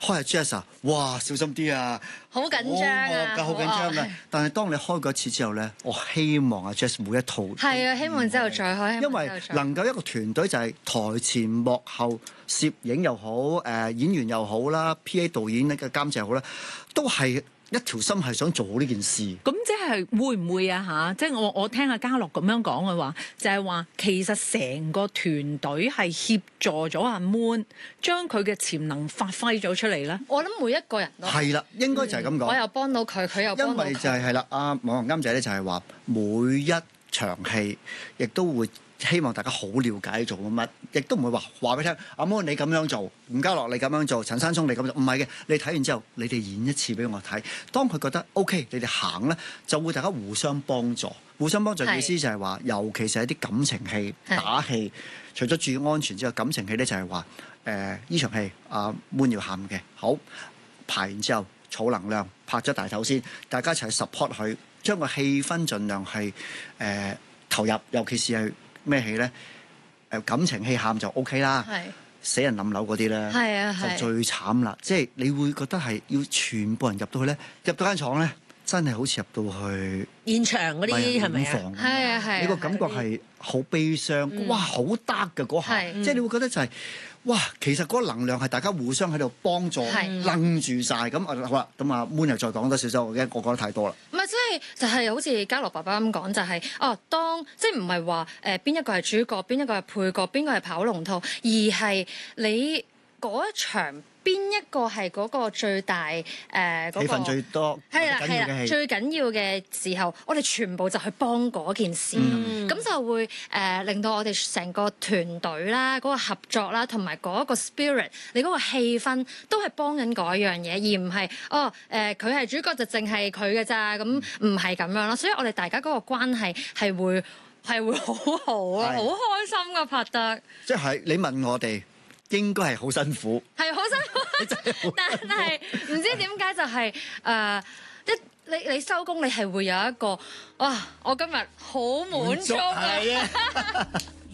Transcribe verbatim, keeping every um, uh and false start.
開下 Jazz 啊，哇，小心啲啊！ 好緊張啊！ 好緊張㗎。但係當你開過一次之後咧，我希望阿 Jazz 每一套係啊，希望之後再開， 因為能夠一個團隊就係台前幕後，攝影又好，誒演員又好啦 ，P A 導演嘅監製又好啦，都係一條心係想做好呢件事。 咁即係會唔會啊？嚇！即係我我聽阿嘉樂咁樣講嘅話，就係話其實成個團隊係協助咗阿 Moon 將佢嘅潛能發揮咗出嚟咧。 我諗每一個人都係啦，應該就係咁講。 我又幫到佢，佢又幫到佢。 因為就係係啦，阿網紅監製咧就係話每一場戲亦都會希望大家好了解做乜乜，亦都唔會話話俾你聽。阿 Moon 你咁樣做，吳家樂你咁樣做，陳山聰你咁做，唔係嘅。你睇完之後，你哋演一次俾我睇。當佢覺得 OK，你哋行咧，就會大家互相幫助。互相幫助嘅意思就係話，尤其是係一啲感情戲、打戲，除咗注意安全之外，感情戲咧就係話誒呢場戲阿 Moon 要喊嘅，好排完之後儲能量，拍咗大頭先，大家一齊 support 佢，將個氣氛盡量係誒、呃、投入，尤其是係咩戲咧？誒感情戲喊就 OK 啦，死人冧樓嗰啲咧就最慘啦。即係你會覺得係要全部人入到去咧，入到間廠咧，真係好似入到去現場嗰啲係咪啊？ 係啊係。 你個感覺係好悲傷， 嗯、 哇！好得嘅嗰下，即係你會覺得就係、是。哇，其實嗰個能量係大家互相喺度幫助，楞住晒咁啊！好啦，咁啊 Moon 又再講多少少，我驚我講得太多啦。 唔係，即係就係、是、好似嘉樂爸爸咁講，就係、是、哦，當即係唔係話誒邊一個係主角，邊一個係配角，邊個係跑龍套，而係你嗰一場。邊一個係嗰個最大誒嗰個？氣氛最多係啦係啦，最緊要嘅時候，我哋全部就去幫嗰件事，咁、嗯、就會誒、呃、令到我哋成個團隊啦、嗰、嗰個合作啦，同埋嗰一個 spirit，你嗰個氣氛都係幫緊嗰樣嘢，而唔係哦誒佢係主角就淨係佢嘅咋，咁唔係咁樣咯。所以我哋大家嗰個關係係會係會好好啊，好開心噶拍得。 即係你問我哋。應該係好辛苦， 係好辛苦，但係唔知點解就係、是、誒、呃、一你你收工你係會有一個哇！我今日好滿足啊！